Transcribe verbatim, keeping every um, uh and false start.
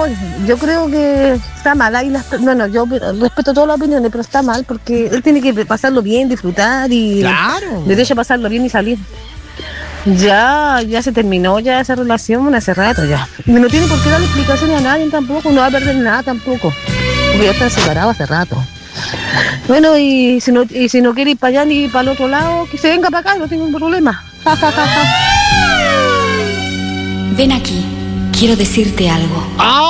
yo creo que está mal. Ahí las, bueno, yo respeto todas las opiniones, pero está mal porque él tiene que pasarlo bien, disfrutar y Claro. derecho a pasarlo bien y salir. Ya, ya se terminó ya esa relación hace rato ya. Y no tiene por qué darle explicaciones a nadie tampoco, no va a perder nada tampoco. Porque ya están separados hace rato. Bueno, y si no, y si no quiere ir para allá ni para el otro lado, que se venga para acá, no tengo un problema. Ja, ja, ja, ja. Ven aquí, quiero decirte algo. ¡Ah!